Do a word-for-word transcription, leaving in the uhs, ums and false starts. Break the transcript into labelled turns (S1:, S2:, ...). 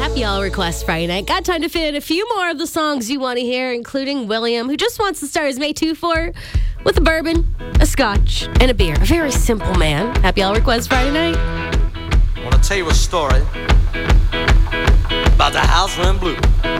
S1: Happy All Request Friday night. Got time to fit in a few more of the songs you want to hear, including William, who just wants to start his May two four with a bourbon, a scotch, and a beer. A very simple man. Happy All Request Friday night.
S2: I want to tell you a story about the house in blue.